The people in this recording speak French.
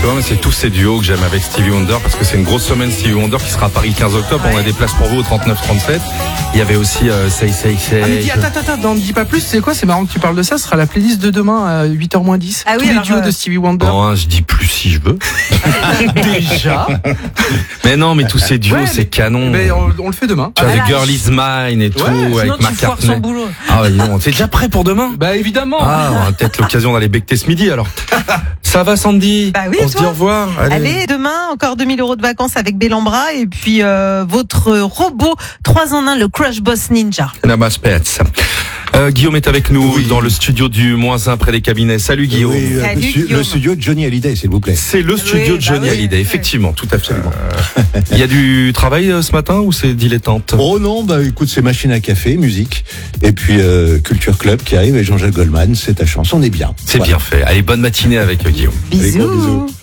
Ouais, mais c'est tous ces duos que j'aime avec Stevie Wonder parce que c'est une grosse semaine Stevie Wonder qui sera à Paris le 15 octobre. On a des places pour vous au 39-37. Il y avait aussi Say Say Say. Ah mais attends, n'en dis pas plus, c'est quoi? C'est marrant que tu parles de ça, ce sera la playlist de demain à 8h-10. Ah oui, tous les duos de Stevie Wonder. Non, je dis plus si je veux. Déjà. Mais non, mais tous ces duos, Ouais, c'est canon. Mais on le fait demain. Tu vois, The Girl Is Mine et tout, avec McCartney. Ah, non, t'es déjà prêt pour demain? Bah évidemment. Ah, on a peut-être l'occasion d'aller becter ce midi alors. Ça va Sandy? Bah oui, on se dit au revoir. Allez, demain, encore 2000 € de vacances avec Bellambra et puis votre robot 3 en 1, le Crush Boss Ninja. Namas Pets. Guillaume est avec nous dans le studio du -1 près des cabinets. Salut Guillaume. Oui, Salut, le Guillaume. studio de Johnny Hallyday, s'il vous plaît. C'est le studio de Johnny Hallyday, effectivement, tout à fait. Absolument. Il y a du travail ce matin ou c'est dilettante? Oh non, bah écoute, c'est machine à café, musique, et puis Culture Club qui arrive et Jean-Jacques Goldman, c'est ta chance, on est bien. C'est bien fait. Allez, bonne matinée avec Guillaume. Allez, gros Bisous. bisous.